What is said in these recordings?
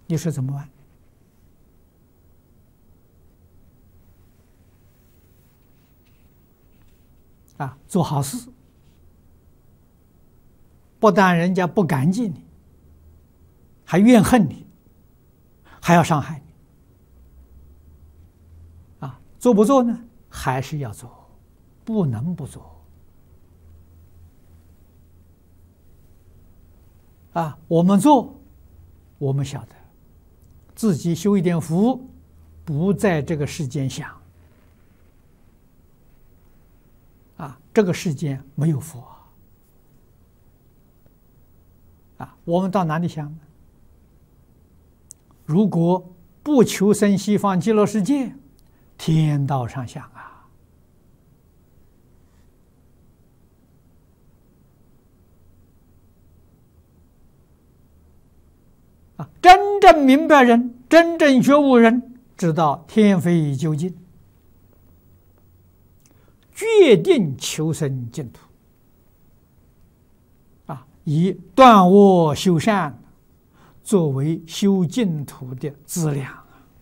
你说怎么办？做好事，不但人家不感激你，还怨恨你，还要伤害你。做不做呢？还是要做，不能不做。我们做，我们晓得自己修一点福，不在这个世间想。这个世间没有佛我们到哪里想呢？如果不求生西方极乐世界，天道上想真正明白人，真正觉悟人，知道天非究竟，决定求生净土以断恶修善作为修净土的资粮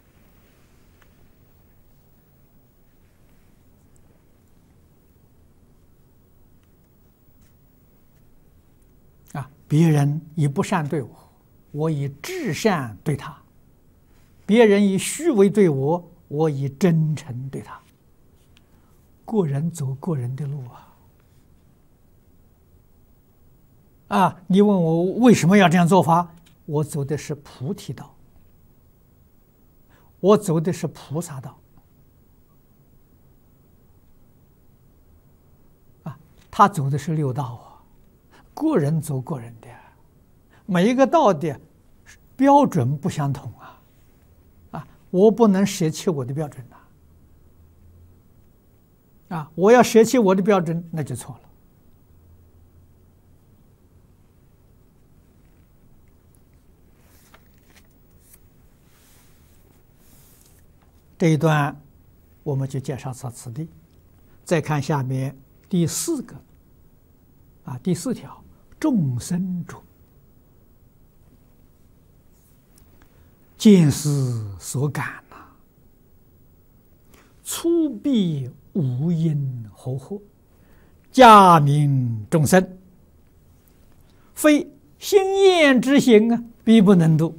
别人以不善对我，我以至善对他；别人以虚伪对我，我以真诚对他。个人走个人的路你问我为什么要这样做法？我走的是菩提道，我走的是菩萨道他走的是六道个人走个人的，每一个道的标准不相同我不能舍弃我的标准我要舍弃我的标准，那就错了。这一段我们就介绍到此地，再看下面第四个第四条，众生主见思所感粗鄙无因惑惑，假名众生，非心厌之行必不能度。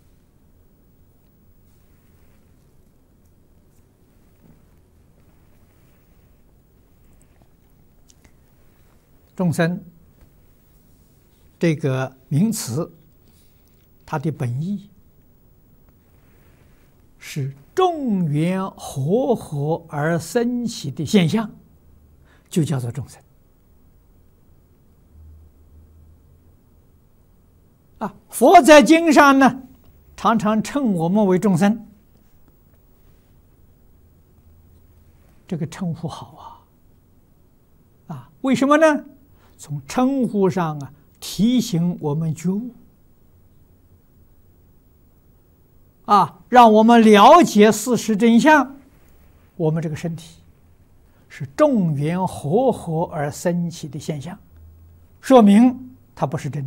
众生这个名词，它的本意是众缘和合而生起的现象，就叫做众生佛在经上呢，常常称我们为众生，这个称呼好为什么呢？从称呼上提醒我们觉悟让我们了解事实真相。我们这个身体是众缘和合而生起的现象，说明它不是真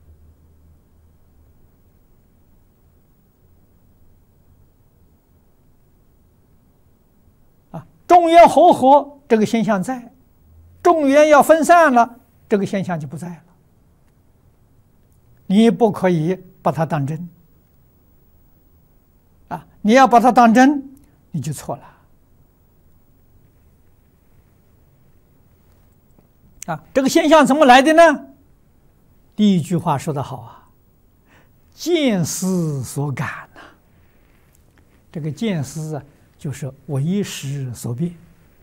的众缘和合这个现象在，众缘要分散了，这个现象就不在了。你不可以把它当真你要把它当真，你就错了这个现象怎么来的呢？第一句话说得好见思所感这个见思就是为识所变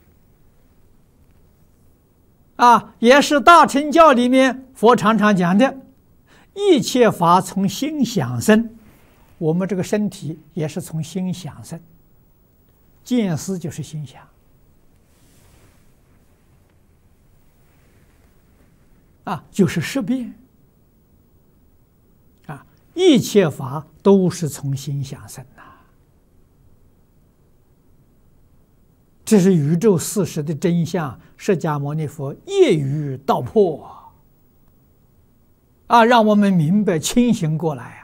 也是大乘教里面佛常常讲的，一切法从心想生。我们这个身体也是从心想生，见思就是心想就是识变一切法都是从心想生这是宇宙事实的真相，释迦牟尼佛一语道破让我们明白清醒过来